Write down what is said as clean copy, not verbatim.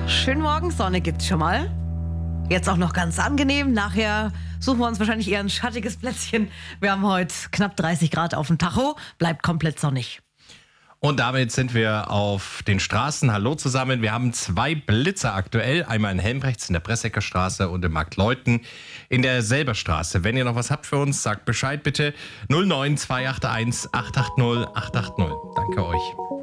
Schönen Morgen, Sonne gibt's schon mal. Jetzt auch noch ganz angenehm. Nachher suchen wir uns wahrscheinlich eher ein schattiges Plätzchen. Wir haben heute knapp 30 Grad auf dem Tacho. Bleibt komplett sonnig. Und damit sind wir auf den Straßen. Hallo zusammen. Wir haben 2 Blitzer aktuell. Einmal in Helmbrechts in der Pressecker Straße und in Marktleuthen in der Selberstraße. Wenn ihr noch was habt für uns, sagt Bescheid bitte. 09281 880 880. Danke euch.